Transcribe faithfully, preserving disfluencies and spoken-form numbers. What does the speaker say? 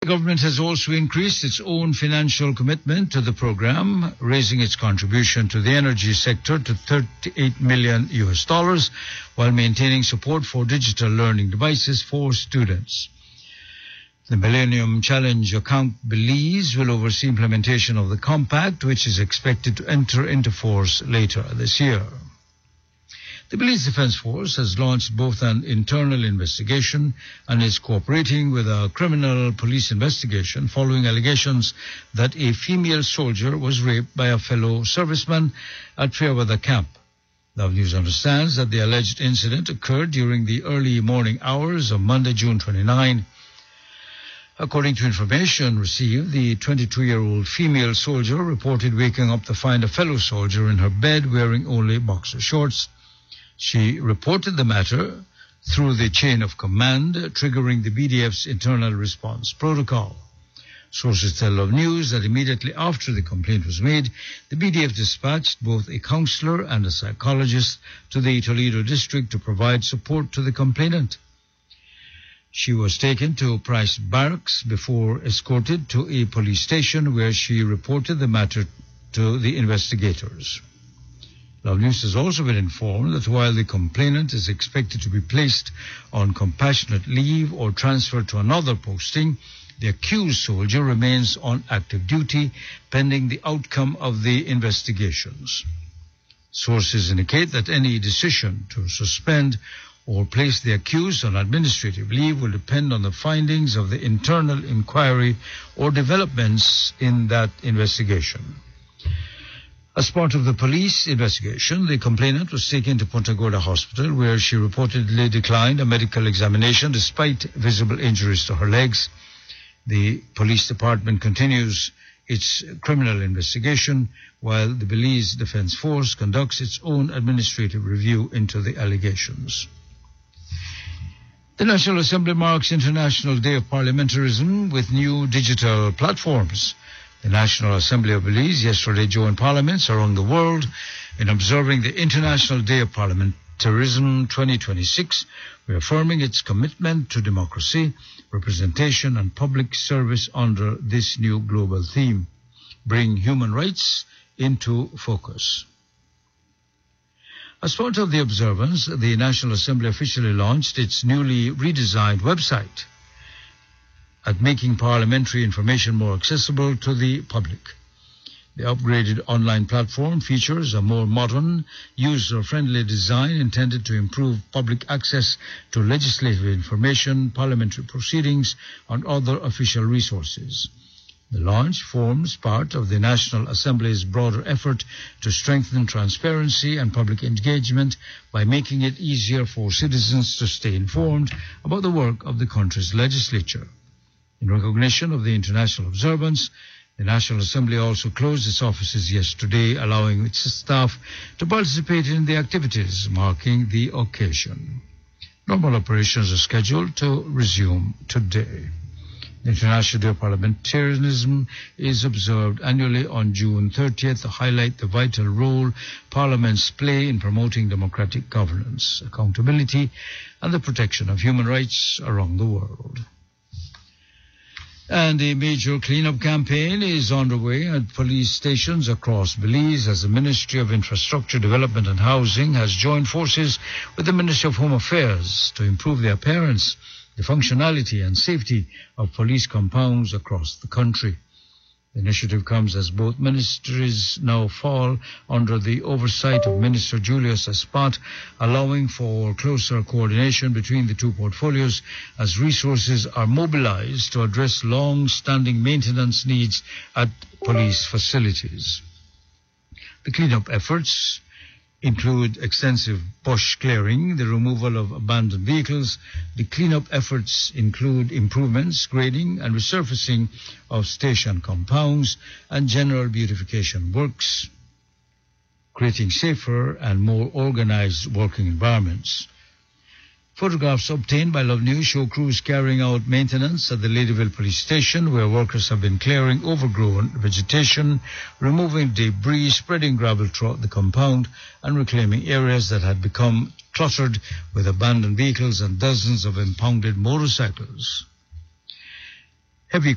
government has also increased its own financial commitment to the program, raising its contribution to the energy sector to thirty-eight million U S dollars, while maintaining support for digital learning devices for students. The Millennium Challenge account Belize will oversee implementation of the compact, which is expected to enter into force later this year. The Belize Defence Force has launched both an internal investigation and is cooperating with a criminal police investigation following allegations that a female soldier was raped by a fellow serviceman at Fairweather Camp. Love News understands that the alleged incident occurred during the early morning hours of Monday, June twenty-ninth. According to information received, the twenty-two-year-old female soldier reported waking up to find a fellow soldier in her bed wearing only boxer shorts. She reported the matter through the chain of command, triggering the B D F's internal response protocol. Sources tell Love News that immediately after the complaint was made, the B D F dispatched both a counselor and a psychologist to the Toledo district to provide support to the complainant. She was taken to Price Barracks before escorted to a police station where she reported the matter to the investigators. Love News has also been informed that while the complainant is expected to be placed on compassionate leave or transferred to another posting, the accused soldier remains on active duty pending the outcome of the investigations. Sources indicate that any decision to suspend or place the accused on administrative leave will depend on the findings of the internal inquiry or developments in that investigation. As part of the police investigation, the complainant was taken to Punta Gorda Hospital, where she reportedly declined a medical examination despite visible injuries to her legs. The police department continues its criminal investigation, while the Belize Defence Force conducts its own administrative review into the allegations. The National Assembly marks International Day of Parliamentarism with new digital platforms. The National Assembly of Belize yesterday joined parliaments around the world in observing the International Day of Parliamentarism twenty twenty-six, reaffirming its commitment to democracy, representation and public service under this new global theme, bring human rights into focus. As part of the observance, the National Assembly officially launched its newly redesigned website at making parliamentary information more accessible to the public. The upgraded online platform features a more modern, user-friendly design intended to improve public access to legislative information, parliamentary proceedings, and other official resources. The launch forms part of the National Assembly's broader effort to strengthen transparency and public engagement by making it easier for citizens to stay informed about the work of the country's legislature. In recognition of the international observance, the National Assembly also closed its offices yesterday, allowing its staff to participate in the activities marking the occasion. Normal operations are scheduled to resume today. The International Day of Parliamentarism is observed annually on June thirtieth to highlight the vital role parliaments play in promoting democratic governance, accountability, and the protection of human rights around the world. And a major cleanup campaign is underway at police stations across Belize as the Ministry of Infrastructure Development and Housing has joined forces with the Ministry of Home Affairs to improve the appearance, the functionality and safety of police compounds across the country. The initiative comes as both ministries now fall under the oversight of Minister Julius Espat, allowing for closer coordination between the two portfolios as resources are mobilized to address long-standing maintenance needs at police facilities. The cleanup efforts include extensive bush clearing, the removal of abandoned vehicles. The cleanup efforts include improvements, grading and resurfacing of station compounds and general beautification works, creating safer and more organized working environments. Photographs obtained by Love News show crews carrying out maintenance at the Ladyville police station, where workers have been clearing overgrown vegetation, removing debris, spreading gravel throughout the compound, and reclaiming areas that had become cluttered with abandoned vehicles and dozens of impounded motorcycles. Heavy